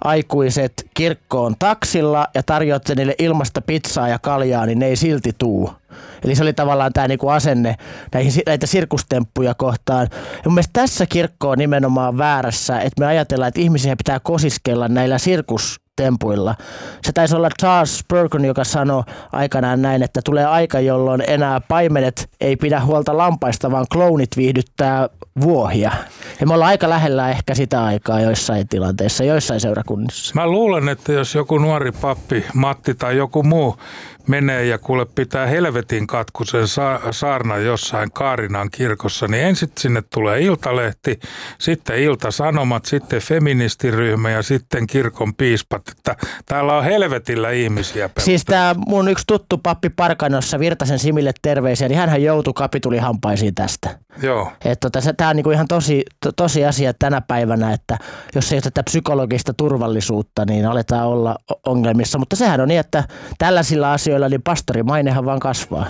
aikuiset kirkkoon taksilla ja tarjoatte niille ilmasta pizzaa ja kaljaa, niin ne ei silti tuu. Eli se oli tavallaan tämä niinku asenne näitä sirkustemppuja kohtaan. Ja mun mielestä tässä kirkko on nimenomaan väärässä, että me ajatellaan, että ihmisiä pitää kosiskella näillä sirkustempuilla. Se taisi olla Charles Spurgeon, joka sanoi aikanaan näin, että tulee aika, jolloin enää paimenet ei pidä huolta lampaista, vaan klounit viihdyttää vuohia. Ja me ollaan aika lähellä ehkä sitä aikaa joissain tilanteissa, joissain seurakunnissa. Mä luulen, että jos joku nuori pappi, Matti tai joku muu menee ja kuule pitää helvetin katkuisen saarnan jossain Kaarinan kirkossa, niin ensin sinne tulee Iltalehti, sitten Ilta-Sanomat, sitten feministiryhmä ja sitten kirkon piispat, että täällä on helvetillä ihmisiä. Siis tämä mun yksi tuttu pappi Parkanossa, Virtasen Simille terveisiä, niin hänhän joutui kapitulihampaisiin tästä. Joo. Tämä on niinku ihan tosi asia tänä päivänä, että jos ei ole tätä psykologista turvallisuutta, niin aletaan olla ongelmissa. Mutta sehän on niin, että tällaisilla asioilla niin pastorimainehan vaan kasvaa.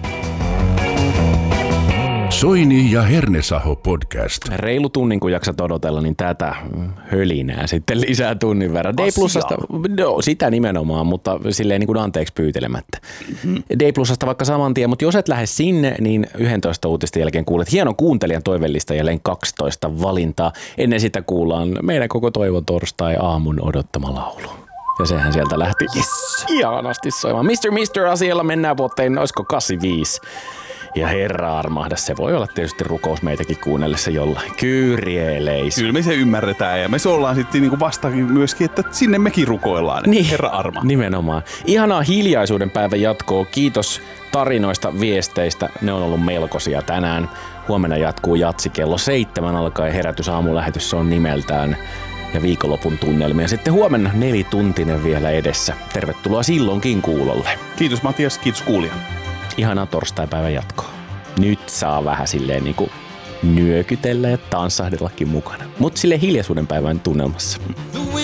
Soini ja Hernesaho podcast. Reilu tunnin kun jaksat odotella, niin tätä hölinää sitten lisää tunnin verran. D-plusasta, no, sitä nimenomaan, mutta silleen niin kuin anteeksi pyytelemättä. D-plusasta vaikka saman tien, mutta jos et lähde sinne, niin 11 uutisten jälkeen kuulet hienon kuuntelijan toivellista jälleen 12 valintaa. Ennen sitä kuullaan meidän koko Toivon torstai aamun odottama laulu. Ja sehän sieltä lähti ihanasti soimaan. Mr. asialla mennään vuoteen, olisiko 85. Ja herra armahda, se voi olla tietysti rukous meitäkin kuunnellessa jollain. Kyrieleis. Kyllä me se ymmärretään ja me se ollaan sitten niinku vastakin myöskin, että sinne mekin rukoillaan. Niin, herra arma. Nimenomaan. Ihanaa hiljaisuuden päivän jatkoa. Kiitos tarinoista, viesteistä. Ne on ollut melkoisia tänään. Huomenna jatkuu jatsi kello 7 alkaen herätys aamulähetys, se on nimeltään. Ja viikonlopun tunnelmia. Sitten huomenna 4-tuntinen vielä edessä. Tervetuloa silloinkin kuulolle. Kiitos Matias, kiitos kuulija. Ihanaa torstaipäivän jatkoa. Nyt saa vähän silleen niinku nyökytellä ja tanssahdellakin mukana. Mut silleen hiljaisuuden päivän tunnelmassa.